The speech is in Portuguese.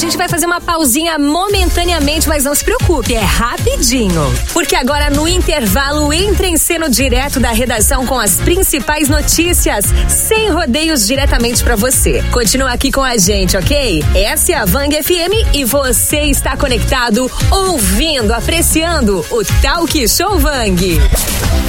gente vai fazer uma pausinha momentaneamente, mas não se preocupe, é rapidinho. Porque agora no intervalo entra em cena direto da redação com as principais notícias, sem rodeios, diretamente pra você. Continua aqui com a gente, ok? Essa é a Vang FM e você está conectado, ouvindo, apreciando o Talk Show Vang.